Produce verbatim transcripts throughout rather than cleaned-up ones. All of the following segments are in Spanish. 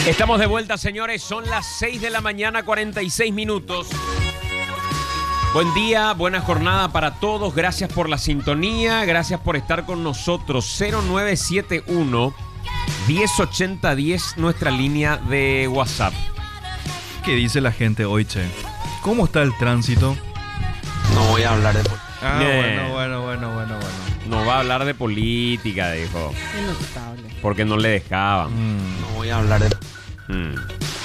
Estamos de vuelta, señores. Son las seis de la mañana, cuarenta y seis minutos. Buen día, buena jornada para todos. Gracias por la sintonía. Gracias por estar con nosotros. cero nueve siete uno, diez ochenta diez, nuestra línea de WhatsApp. ¿Qué dice la gente hoy, che? ¿Cómo está el tránsito? No voy a hablar de... Ah, Bien. bueno, bueno, bueno, bueno, bueno. No va a hablar de política, dijo. Inostable. Porque no le dejaban. Mm. No voy a hablar de... Mm.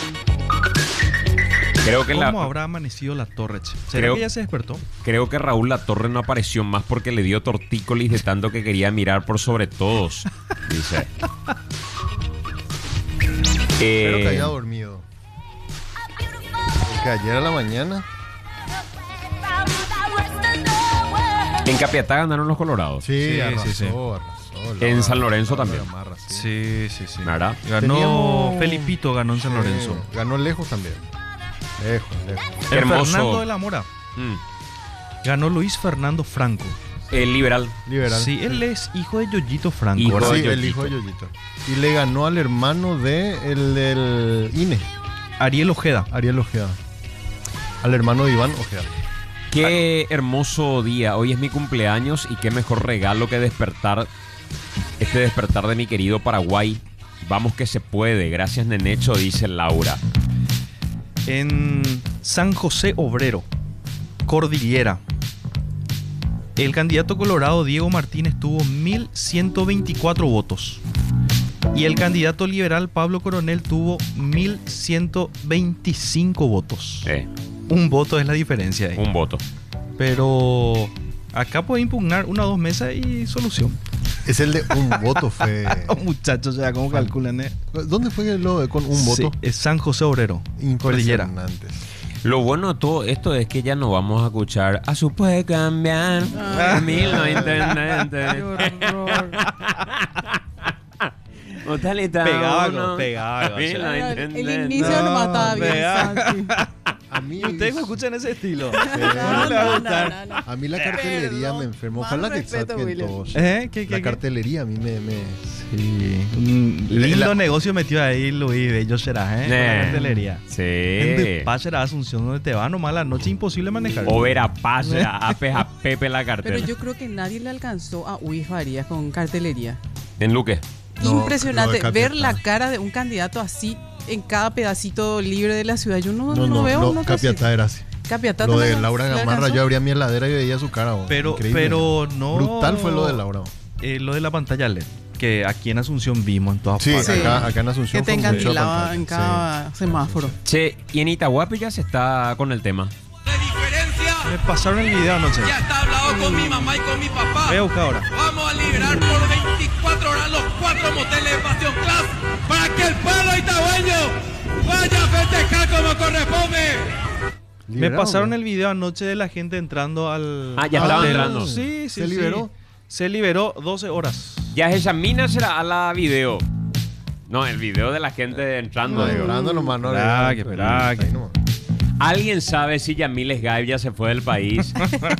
Creo que ¿Cómo la, habrá amanecido la torre, che? ¿Será Creo- que ya se despertó? creo que Raúl Latorre no apareció más porque le dio tortícolis de tanto que quería mirar por sobre todos. Dice. Espero que Eh, haya dormido. Porque ayer a la mañana. en Capiatá ganaron los colorados. Sí, Sí, arrasó, sí, sí. arrasó. En La- San Lorenzo la- la también. amarra, sí. Sí, sí, sí. ¿Verdad? Ganó Teníamos- Felipito, ganó en San Sí, Lorenzo. ganó lejos también. Lejos, lejos. Qué El hermoso. Fernando de la Mora. Mm. Ganó Luis Fernando Franco. El liberal. Liberal. Sí, él es hijo de Yoyito Franco. Hijo ¿verdad? de Sí, el Yoyito. hijo de Yoyito. Y le ganó al hermano de el del I N E, Ariel Ojeda. Ariel Ojeda. Al hermano de Iván Ojeda. Qué hermoso día. Hoy es mi cumpleaños y qué mejor regalo que despertar. Este despertar de mi querido Paraguay. Vamos que se puede. Gracias, Nenecho, dice Laura. En San José Obrero, Cordillera, el candidato colorado Diego Martínez tuvo mil ciento veinticuatro votos. Y el candidato liberal Pablo Coronel tuvo mil ciento veinticinco votos. Eh, Un voto es la diferencia ahí. un voto. Pero acá puede impugnar una o dos mesas y solución. Es el de un voto, fue. Oh, muchachos, ya cómo calculan, ¿eh? ¿Dónde fue lo de con un voto? Sí, es San José Obrero, Cordillera. Impresionante. Lo bueno de todo esto es que ya no vamos a escuchar a su puede cambiar. Ah. A mí no intendente. Qué horror. O tal y tal, Pegaba, uno. pegaba, A mí o sea. no El intendente. inicio no mataba bien, vea. Santi. A mí, ¿Ustedes me escuchan ese estilo? No, le va a no, no, gustar? no, no. a mí la cartelería Perdón. me enfermó. Más Ojalá que respeto, saquen William. todos. ¿Eh? ¿Qué, qué, La qué? cartelería a mí me. me... Sí. Un lindo La- negocio metió ahí Luis Bello será, ¿eh? Con Eh. la cartelería. Sí. En Paz será Asunción, donde te va nomás la noche, imposible manejar. O ver a Paz, a Apes, a Pepe la cartera. Pero yo creo que nadie le alcanzó a Uy Farías con cartelería. En Luque. No, Impresionante lo de ver Capiatá. la cara de un candidato así en cada pedacito libre de la ciudad. Yo no, No, no, no, veo. no, no Capiatá era así. Capiatá Lo de también Laura le Gamarra, alcanzó. yo abría mi heladera y veía su cara. oh, Pero, increíble. pero no. Brutal fue lo de Laura. Eh, lo de la pantalla L E D, que aquí en Asunción vimos en todas Sí, partes. Sí. acá, acá en Que Asunción te fue mucho encandilaba pantalla, en sí. cada semáforo. Che, y en Itahuape ya se está con el tema. De diferencia, Me pasaron el video anoche. ya está hablado con mi mamá y con mi papá. Voy a buscar ahora. Vamos a liberar por veinticuatro horas los cuatro moteles de Pasión Class para que el pueblo itahueño vaya a festejar como corresponde. Me Liberado, pasaron ¿no? el video anoche de la gente entrando al. Ah, ya al estaban hotel. entrando. Sí, sí. ¿Se sí. liberó? Se liberó doce horas. Ya esa mina será a la video. No, el video de la gente entrando. No, digo. Esperando nomás, no. Esperá, le- que esperá, ahí que- nomás. ¿Alguien sabe si Yamil Esgaib ya se fue del país?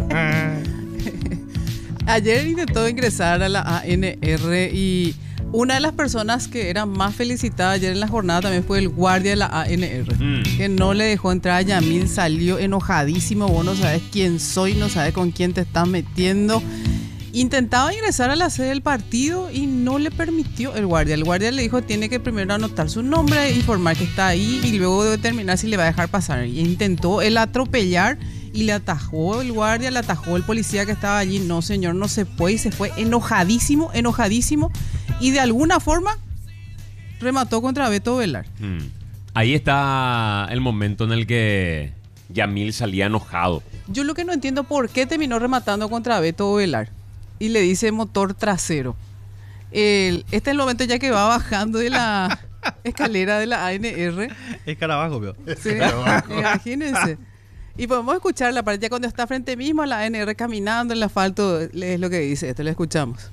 Ayer intentó ingresar a la A N R y una de las personas que era más felicitada ayer en la jornada también fue el guardia de la A N R. Mm. Que no le dejó entrar a Yamil, salió enojadísimo. Vos no sabes quién soy, no sabes con quién te estás metiendo. Intentaba ingresar a la sede del partido y no le permitió el guardia. El guardia le dijo tiene que primero anotar su nombre, informar que está ahí y luego determinar si le va a dejar pasar. Y intentó él atropellar y le atajó el guardia, le atajó el policía que estaba allí. No, señor, no se puede. Y se fue enojadísimo, enojadísimo. Y de alguna forma remató contra Beto Velar. Mm. Ahí está el momento en el que Yamil salía enojado. Yo lo que no entiendo por qué terminó rematando contra Beto Velar. Y le dice motor trasero. El- este es el momento ya que va bajando de la escalera de la A N R. Es carabajo, veo. Sí, imagínense. Y podemos escuchar la parte ya cuando está frente mismo a la A N R caminando en el asfalto. Es lo que dice esto, lo escuchamos.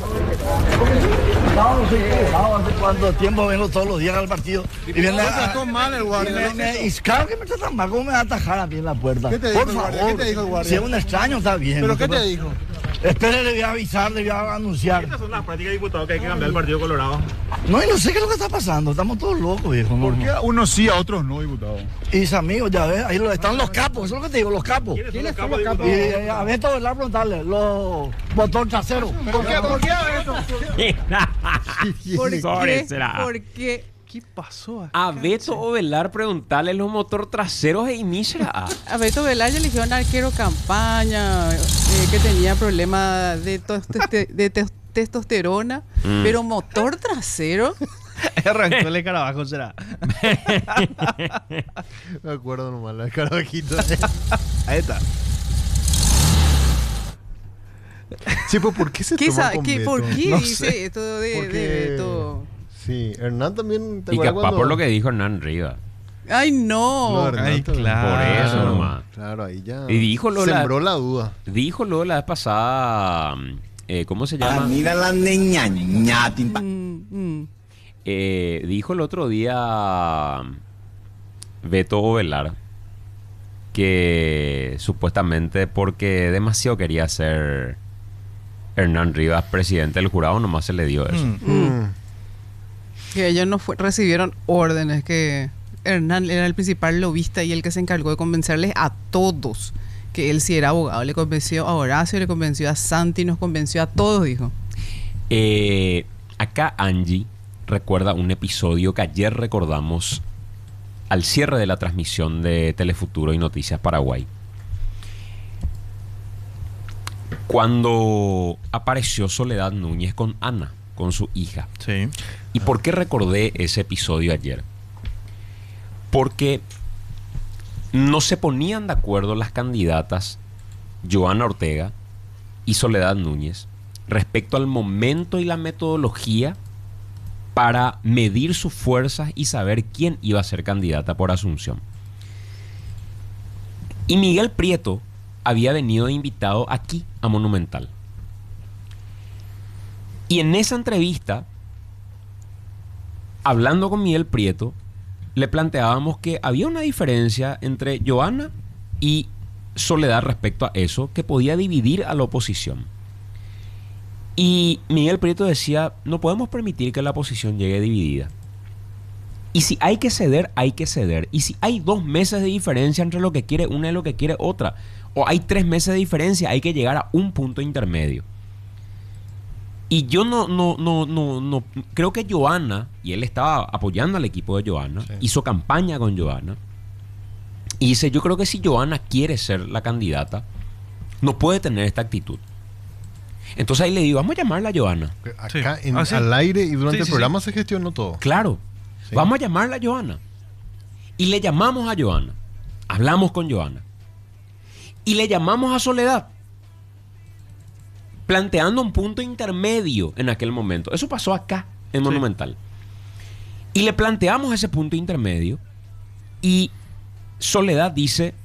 No, no soy equivocado. ¿Hace cuánto tiempo vengo todos los días al partido? Y viene a- trató mal el guardia, y me- y claro que me trata mal. ¿Cómo me va a atajar a mí en la puerta? ¿Qué te Por dijo el guardia? favor. ¿Qué te dijo el guardia? Si es un extraño, está bien. ¿Pero no qué te te pa- dijo? Espere, le voy a avisar, le voy a anunciar. Estas son las prácticas de diputados que hay que cambiar el Partido Colorado. No, y no sé qué es lo que está pasando, estamos todos locos, viejo. No, ¿Por qué no. a unos sí, a otros no, diputado? Y mis amigos, ya ves, ahí lo- están los capos, eso es lo que te digo, los capos. ¿Quiénes son los capos, Y diputado? eh, a Beto Velar preguntarle, los botón trasero. ¿Por qué? ¿Por qué a eso? ¿Por Sobre qué? será. ¿Por qué? ¿Qué pasó acá? A Beto Ovelar preguntarle los motor traseros e Imishra. A Beto Velar ya eligió un arquero campaña eh, que tenía problemas de, tos- teste- de tes- testosterona, Mm. pero motor trasero. Arrancó el carabajo, será. Me acuerdo nomás, la carabajito. Ahí está. Sí, pues ¿por qué se ¿Qué toma sabe- con qué- Beto? ¿Por qué No dice sé. esto de, Porque- de Beto? Sí, Hernán también... ¿te Y acuerdas capaz cuando- por lo que dijo Hernán Rivas. Ay, No, no. Hernán Ay, también. claro. Por eso nomás. Claro, ahí ya... Y dijo lo la- Sembró la duda. Dijo luego la vez pasada, eh, ¿cómo se llama? mira la niña, ñatimpa. Mm, mm. Eh, dijo el otro día Beto Ovelar que supuestamente porque demasiado quería ser Hernán Rivas presidente del jurado, nomás se le dio eso. Mm. Mm. Que ellos no fue- recibieron órdenes, que Hernán era el principal lobista y el que se encargó de convencerles a todos que él sí era abogado. Le convenció a Horacio, le convenció a Santi, nos convenció a todos, dijo. Eh, acá Angie recuerda un episodio que ayer recordamos al cierre de la transmisión de Telefuturo y Noticias Paraguay. Cuando apareció Soledad Núñez con Ana, con su hija. Sí. ¿Y por qué recordé ese episodio ayer? Porque no se ponían de acuerdo las candidatas Joana Ortega y Soledad Núñez respecto al momento y la metodología para medir sus fuerzas y saber quién iba a ser candidata por Asunción. Y Miguel Prieto había venido de invitado aquí a Monumental. Y en esa entrevista, hablando con Miguel Prieto, le planteábamos que había una diferencia entre Joana y Soledad respecto a eso que podía dividir a la oposición. Y Miguel Prieto decía, no podemos permitir que la oposición llegue dividida. Y si hay que ceder, hay que ceder. Y si hay dos meses de diferencia entre lo que quiere una y lo que quiere otra, o hay tres meses de diferencia, hay que llegar a un punto intermedio. Y yo no, no, no, no, no, creo que Joana, y él estaba apoyando al equipo de Joana, Sí. hizo campaña con Joana, y dice, yo creo que si Joana quiere ser la candidata, no puede tener esta actitud. Entonces ahí le digo, vamos a llamarla a Joana. Acá Sí. en, Ah, sí. al aire y durante Sí, el sí, programa se gestionó todo. Claro, Sí. vamos a llamarla a Joana. Y le llamamos a Joana. Hablamos con Joana. Y le llamamos a Soledad. Planteando un punto intermedio en aquel momento. Eso pasó acá, en Sí. Monumental. Y le planteamos ese punto intermedio. Y Soledad dice,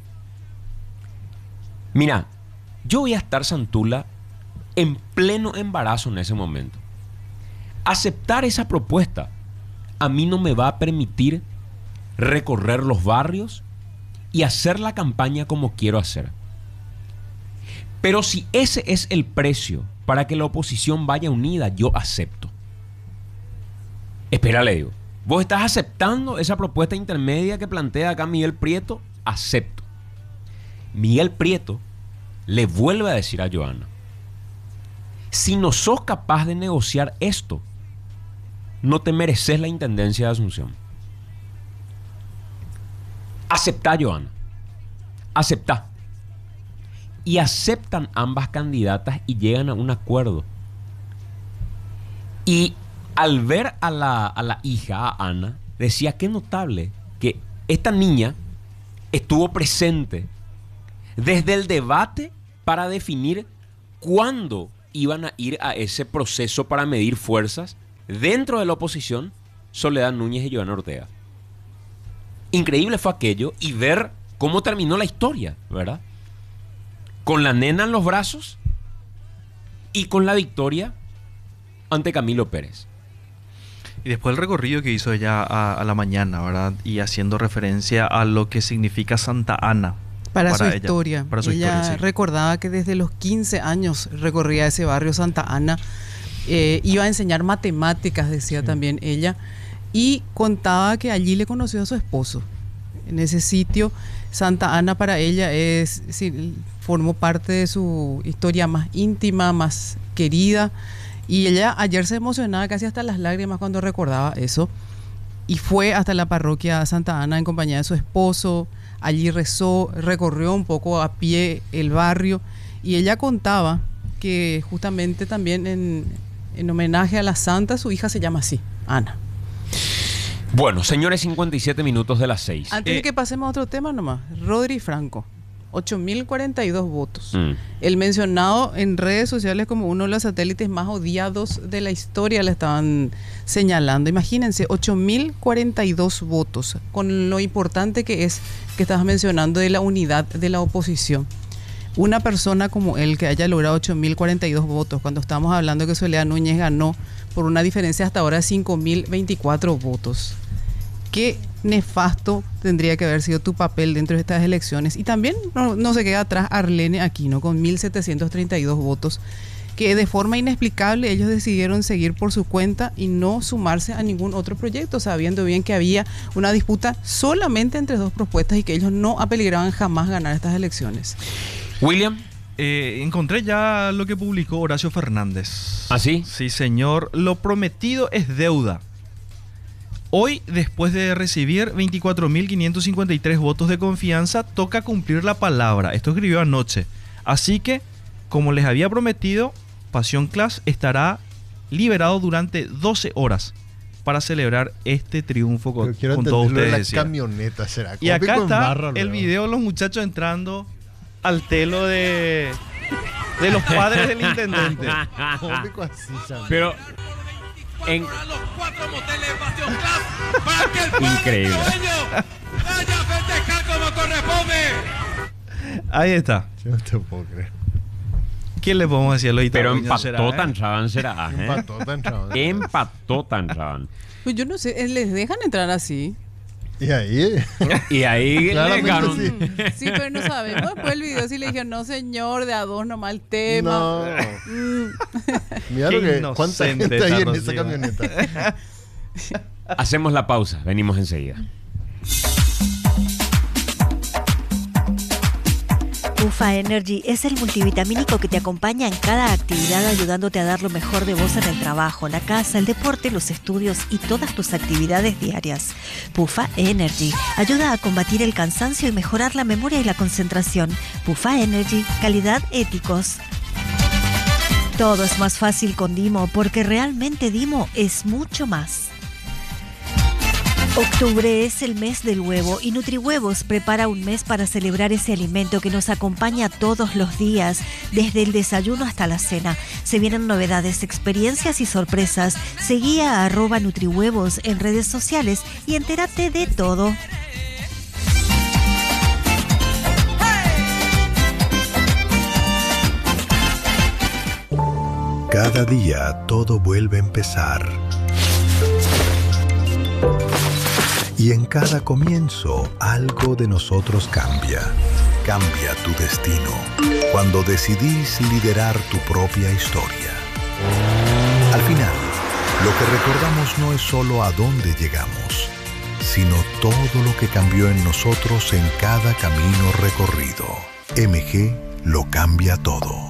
mira, yo voy a estar, Santula, en pleno embarazo en ese momento. Aceptar esa propuesta a mí no me va a permitir recorrer los barrios y hacer la campaña como quiero hacer. Pero si ese es el precio para que la oposición vaya unida, yo acepto. Espera, le digo. ¿Vos estás aceptando esa propuesta intermedia que plantea acá Miguel Prieto? Acepto. Miguel Prieto le vuelve a decir a Joana, si no sos capaz de negociar esto, no te mereces la intendencia de Asunción. Aceptá, Joana. Aceptá. Y aceptan ambas candidatas y llegan a un acuerdo. Y al ver a la, a la hija, a Ana, decía, qué notable que esta niña estuvo presente desde el debate para definir cuándo iban a ir a ese proceso para medir fuerzas dentro de la oposición, Soledad Núñez y Joana Ortega. Increíble fue aquello y ver cómo terminó la historia, ¿verdad? Con la nena en los brazos y con la victoria ante Camilo Pérez. Y después el recorrido que hizo ella a, a la mañana, ¿verdad? Y haciendo referencia a lo que significa Santa Ana Para, para su ella, historia. para su ella historia, sí. recordaba que desde los quince años recorría ese barrio Santa Ana. Eh, iba a enseñar matemáticas, decía sí. también ella. Y contaba que allí le conoció a su esposo. En ese sitio, Santa Ana para ella es, sí, formó parte de su historia más íntima, más querida. Y ella ayer se emocionaba casi hasta las lágrimas cuando recordaba eso. Y fue hasta la parroquia Santa Ana en compañía de su esposo. Allí rezó, recorrió un poco a pie el barrio. Y ella contaba que justamente también en, en homenaje a la santa, su hija se llama así, Ana. Bueno, señores, cincuenta y siete minutos de las seis. Antes Eh, de que pasemos a otro tema nomás, Rodri Franco, ocho mil cuarenta y dos votos. Mm. El mencionado en redes sociales como uno de los satélites más odiados de la historia le estaban señalando. Imagínense, ocho mil cuarenta y dos votos, con lo importante que es que estabas mencionando de la unidad de la oposición. Una persona como él que haya logrado ocho mil cuarenta y dos votos, cuando estamos hablando que Soledad Núñez ganó por una diferencia hasta ahora de cinco mil veinticuatro votos. Qué nefasto tendría que haber sido tu papel dentro de estas elecciones. Y también no, no se queda atrás Arlene Aquino con mil setecientos treinta y dos votos, que de forma inexplicable ellos decidieron seguir por su cuenta y no sumarse a ningún otro proyecto, sabiendo bien que había una disputa solamente entre dos propuestas y que ellos no apeligraban jamás ganar estas elecciones. William. Eh, encontré ya lo que publicó Horacio Fernández. ¿Ah, sí? Sí, señor. Lo prometido es deuda. Hoy, después de recibir veinticuatro mil quinientos cincuenta y tres votos de confianza, toca cumplir la palabra. Esto escribió anoche. Así que, como les había prometido, Pasión Class estará liberado durante doce horas para celebrar este triunfo con, con todos ustedes. La decía. camioneta será. Y acá está barra, el video de los muchachos entrando al telo de, de los padres del intendente. Cómico así, ¿sabes? Pero en... los cuatro moteles Pasión Class para que el pueblo Increíble. itaúeño vaya a festejar como corresponde. Ahí está. Yo no te puedo creer. ¿Quién le podemos decir a los Pero itaúeños? empató ¿Será, tan eh? Raban será, ¿eh? Empató tan chavos. Empató tan Raban. Pues yo no sé, ¿les dejan entrar así? Y ahí. Y ahí le Claramente ganó. sí. Sí, pero no sabemos después el video si le dijeron, no señor, de a dos nomás el tema. No. Mm. Mira lo Qué que. ¿Cuánta inocente gente hay esa en esa Rocío. camioneta? Hacemos la pausa, venimos enseguida. Pufa Energy es el multivitamínico que te acompaña en cada actividad, ayudándote a dar lo mejor de vos en el trabajo, la casa, el deporte, los estudios y todas tus actividades diarias. Pufa Energy ayuda a combatir el cansancio y mejorar la memoria y la concentración. Pufa Energy, calidad éticos. Todo es más fácil con Dimo, porque realmente Dimo es mucho más. Octubre es el mes del huevo y Nutrihuevos prepara un mes para celebrar ese alimento que nos acompaña todos los días, desde el desayuno hasta la cena. Se vienen novedades, experiencias y sorpresas. Seguí a arroba Nutrihuevos en redes sociales y entérate de todo. Cada día todo vuelve a empezar. Y en cada comienzo, algo de nosotros cambia. Cambia tu destino. Cuando decidís liderar tu propia historia. Al final, lo que recordamos no es solo a dónde llegamos, sino todo lo que cambió en nosotros en cada camino recorrido. M G lo cambia todo.